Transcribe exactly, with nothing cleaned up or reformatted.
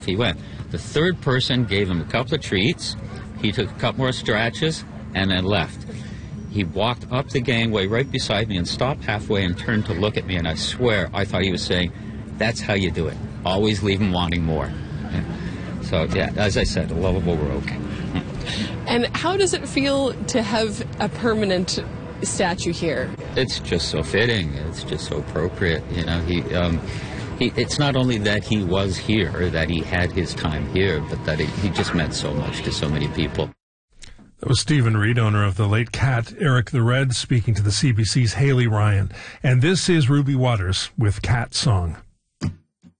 He went. The third person gave him a couple of treats. He took a couple more stretches and then left. He walked up the gangway right beside me and stopped halfway and turned to look at me, and I swear I thought he was saying, that's how you do it. Always leave him wanting more. Yeah. So, yeah, as I said, a lovable rogue. And how does it feel to have a permanent statue here? It's just so fitting. It's just so appropriate. You know, he, um, he, it's not only that he was here, that he had his time here, but that he, he just meant so much to so many people. That was Stephen Reed, owner of the late Cat, Eric the Red, speaking to the C B C's Haley Ryan. And this is Ruby Waters with Cat Song.